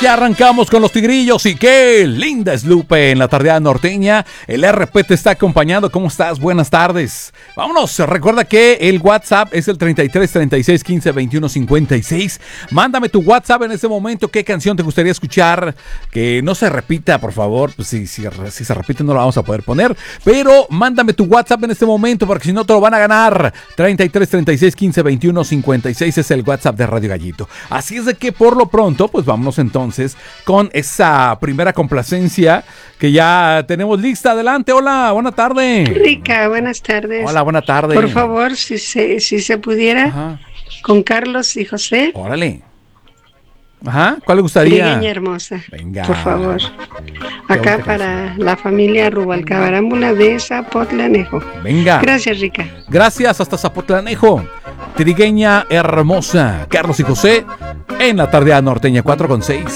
Ya arrancamos con los tigrillos y qué linda es Lupe en la tardeada norteña. El RP te está acompañando. ¿Cómo estás? Buenas tardes. Vámonos. Recuerda que el WhatsApp es el 33 36 15 21 56. Mándame tu WhatsApp en este momento. ¿Qué canción te gustaría escuchar? Que no se repita, por favor. Pues si se repite no la vamos a poder poner. Pero mándame tu WhatsApp en este momento porque si no te lo van a ganar. 33 36 15 21 56 es el WhatsApp de Radio Gallito. Así es de que por lo pronto, pues vámonos entonces con esa primera complacencia que ya tenemos lista. Adelante, hola, buena tarde. Rica, buenas tardes. Hola, buena tarde. Por favor, si se pudiera, Ajá. con Carlos y José. Órale. Ajá, ¿cuál le gustaría? Trigueña hermosa. Venga. Por favor. Acá para la familia Rubalcabarámbula de Zapotlanejo. Venga. Gracias, Rica. Gracias, hasta Zapotlanejo. Trigueña hermosa. Carlos y José en la tardeada norteña 4:6.